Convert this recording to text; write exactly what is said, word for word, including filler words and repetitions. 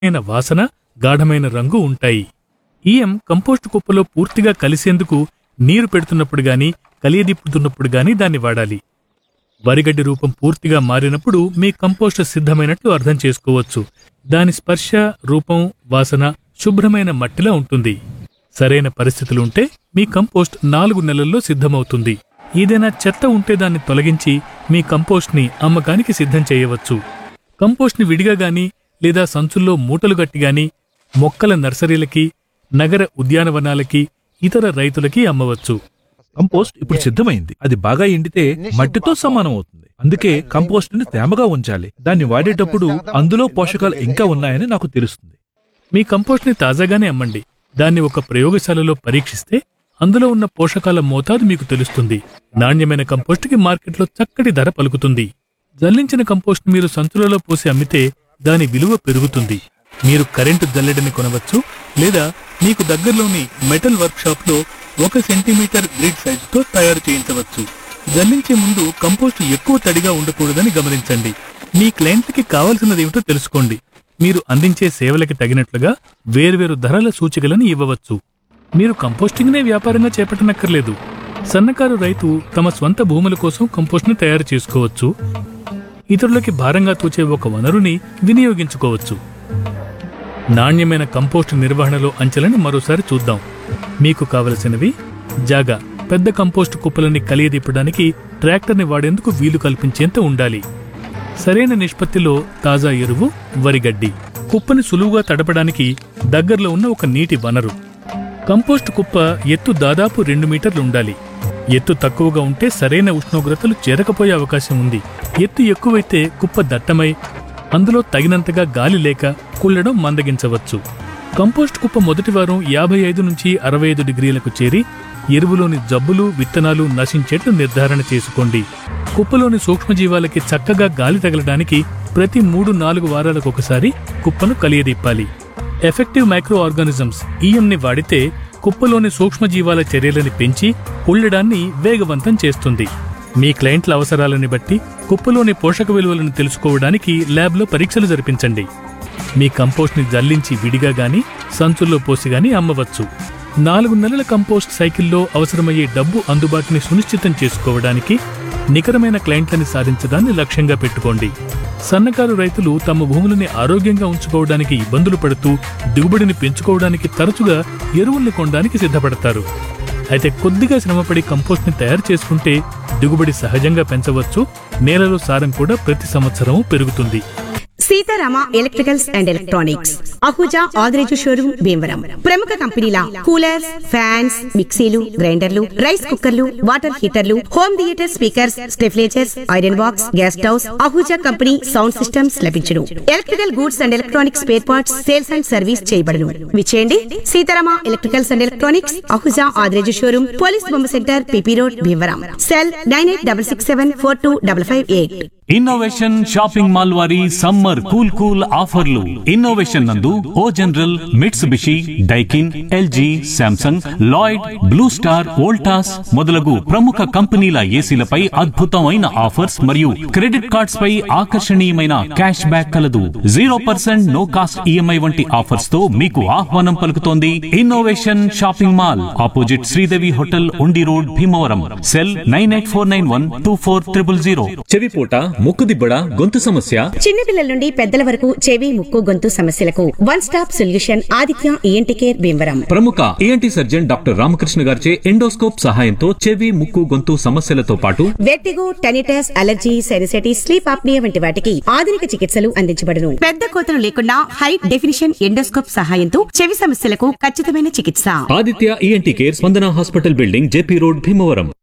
అయిన వాసన, గాఢమైన రంగు ఉంటాయి. ఈఎం కంపోస్టు కుప్పలో పూర్తిగా కలిసేందుకు నీరు పెడుతున్నప్పుడు గాని, కలియదిప్పుతున్నప్పుడు గాని దాన్ని వాడాలి. వరిగడ్డి రూపం పూర్తిగా మారినప్పుడు మీ కంపోస్టు సిద్ధమైనట్లు అర్థం చేసుకోవచ్చు. దాని స్పర్శ, రూపం, వాసన శుభ్రమైన మట్టిలా ఉంటుంది. సరైన పరిస్థితులుంటే మీ కంపోస్ట్ నాలుగు నెలల్లో సిద్ధమవుతుంది. ఏదైనా చెత్త ఉంటే దాన్ని తొలగించి మీ కంపోస్ట్ని అమ్మకానికి సిద్ధం చేయవచ్చు. కంపోస్ట్ని విడిగా గాని లేదా సంచుల్లో మూటలు గట్టిగాని మొక్కల నర్సరీలకి, నగర ఉద్యానవనాలకి, ఇతర రైతులకి అమ్మవచ్చు. కంపోస్ట్ ఇప్పుడు సిద్ధమైంది. అది బాగా ఎండితే మట్టితో సమానం అవుతుంది. అందుకే కంపోస్ట్ ని తేమగా ఉంచాలి. దాన్ని వాడేటప్పుడు అందులో పోషకాలు ఇంకా ఉన్నాయని నాకు తెలుస్తుంది. మీ కంపోస్ట్ని తాజాగానే అమ్మండి. దాన్ని ఒక ప్రయోగశాలలో పరీక్షిస్తే అందులో ఉన్న పోషకాల మోతాదు మీకు తెలుస్తుంది. నాణ్యమైన కంపోస్ట్కి మార్కెట్లో చక్కటి ధర పలుకుతుంది. జల్లించిన కంపోస్ట్ మీరు సంచులలో పోసి అమ్మితే దాని విలువ పెరుగుతుంది. మీరు కరెంటు జల్లెడని కొనవచ్చు, లేదా మీకు దగ్గరలోని మెటల్ వర్క్షాప్లో ఒక సెంటీమీటర్ గ్రిడ్ సైజుతో తయారు చేయించవచ్చు. జల్లించే ముందు కంపోస్ట్ ఎక్కువ తడిగా ఉండకూడదని గమనించండి. మీ క్లయింట్కి కావలసినదేమిటో తెలుసుకోండి. మీరు అందించే సేవలకి తగినట్లుగా వేర్వేరు ధరల సూచికలను ఇవ్వవచ్చు. మీరు కంపోస్టింగ్నే వ్యాపారంగా చేపట్టనక్కర్లేదు. సన్నకారు రైతు తమ స్వంత భూముల కోసం కంపోస్ట్ని తయారు చేసుకోవచ్చు. ఇతరులకి భారంగా తోచే ఒక వనరుని వినియోగించుకోవచ్చు. నాణ్యమైన కంపోస్ట్ నిర్వహణలో అంచెలను మరోసారి చూద్దాం. మీకు కావలసినవి: జాగా, పెద్ద కంపోస్ట్ కుప్పలని కలియదిప్పడానికి ట్రాక్టర్ని వాడేందుకు వీలు కల్పించేంత ఉండాలి. సరైన నిష్పత్తిలో తాజా ఎరువు, వరిగడ్డి. కుప్పని సులువుగా తడపడానికి దగ్గరలో ఉన్న ఒక నీటి వనరు. కంపోస్ట్ కుప్ప ఎత్తు దాదాపు రెండు మీటర్లు ఉండాలి. ఎత్తు తక్కువగా ఉంటే సరైన ఉష్ణోగ్రతలు చేరకపోయే అవకాశం ఉంది. ఎత్తు ఎక్కువైతే కుప్ప దట్టమై అందులో తగినంతగా గాలి లేక కుళ్ళడం మందగించవచ్చు. కంపోస్ట్ కుప్ప మొదటి వారం యాభై ఐదు నుంచి అరవై ఐదు డిగ్రీలకు చేరి ఎరువులోని జబ్బులు, విత్తనాలు నశించేట్లు నిర్ధారణ చేసుకోండి. కుప్పలోని సూక్ష్మజీవాలకి చక్కగా గాలి తగలడానికి ప్రతి మూడు నాలుగు వారాలకొకసారి కుప్పను కలియదిప్పాలి. ఎఫెక్టివ్ మైక్రో ఆర్గానిజమ్స్ ఈఎంని వాడితే కుప్పలోని సూక్ష్మజీవాల చర్యలని పెంచి కుళ్ళడాన్ని వేగవంతం చేస్తుంది. మీ క్లయింట్ల అవసరాలని బట్టి కుప్పలోని పోషక విలువలను తెలుసుకోవడానికి ల్యాబ్లో పరీక్షలు జరిపించండి. మీ కంపోస్ట్ని జల్లించి విడిగా గాని, సంచుల్లో పోసి గాని అమ్మవచ్చు. నాలుగు నెలల కంపోస్ట్ సైకిల్లో అవసరమయ్యే డబ్బు అందుబాటుని సునిశ్చితం చేసుకోవడానికి నికరమైన క్లయింట్లని సాధించడాన్ని లక్ష్యంగా పెట్టుకోండి. సన్నకారు రైతులు తమ భూములని ఆరోగ్యంగా ఉంచుకోవడానికి ఇబ్బందులు పడుతూ దిగుబడిని పెంచుకోవడానికి తరచుగా ఎరువుల్ని కొనడానికి సిద్ధపడతారు. అయితే కొద్దిగా శ్రమపడి కంపోస్ట్ని తయారు చేసుకుంటే దిగుబడి సహజంగా పెంచవచ్చు. నేలలో సారం కూడా ప్రతి సంవత్సరం పెరుగుతుంది. Sitarama electricals and electronics, Ahuja Adireju showroom, Bhimavaram. ప్రముఖ కంపెనీల కూలర్స్, ఫ్యాన్స్, మిక్సీలు, గ్రైండర్లు, రైస్ కుక్కర్లు, water హీటర్లు, home theatre speakers, స్టెఫ్లేజర్స్, iron box, gas stoves, Ahuja company sound systems లభించును. Electrical goods and electronics spare parts sales and service చేయబడును. విచేయండి Sitarama electricals and electronics, Ahuja Adireju showroom, police బొమ్మ centre, PP road, Bhimavaram. Cell nine eight double six seven four two double five eight. Innovation shopping mall వారి summer cool cool ఆఫర్లు. Innovation నందు ఓ general, Mitsubishi, Daikin, LG, Samsung, Lloyd, blue star, Voltas మొదలగు ప్రముఖ కంపెనీల ఏసీలపై అద్భుతమైన offers మరియు credit cards పై ఆకర్షణీయమైన cash back కలదు. Zero percent no cost EMI వంటి ఆఫర్స్ తో మీకు ఆహ్వానం పలుకుతోంది innovation shopping mall, opposite Sridevi hotel, ఉండి road, Bhimavaram. Cell nine eight four nine one two four triple zero. చెవిపోట, ముక్కుదిబ్బడ, గొంతు సమస్య, చిన్నపిల్లల నుండి పెద్దల వరకు చెవి, ముక్కు, గొంతు సమస్యలకు one stop solution Aditya ENT care, Bhimavaram. ప్రముఖ ఈఎన్టీ సర్జన్ డాక్టర్ రామకృష్ణ గారిచే ఎండోస్కోప్ సహాయంతో చెవి, ముక్కు, గొంతు సమస్యలతో పాటు vertigo, tinnitus, allergy, sinusitis, sleep apnoea వంటి వాటికి ఆధునిక చికిత్సలు అందించబడును. పెద్ద కోతలు లేకుండా హై డెఫినిషన్ ఎండోస్కోప్ సహాయంతో చెవి సమస్యలకు ఖచ్చితమైన చికిత్స. ఆదిత్య ఈఎన్టీ కేర్, స్పందన hospital building, JP road, Bhimavaram.